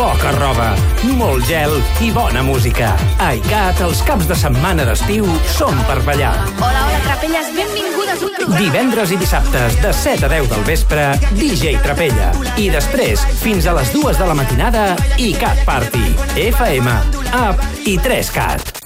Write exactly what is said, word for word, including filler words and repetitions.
poca roba, molt gel i bona música. A ICAT, els caps de setmana d'estiu són per ballar. Hola, hola, Trapelles, benvingudes un programa. Divendres i dissabtes, de set a deu del vespre, D J Trapella. I després, fins a les dues de la matinada, ICAT Party. F M, App i tres cat.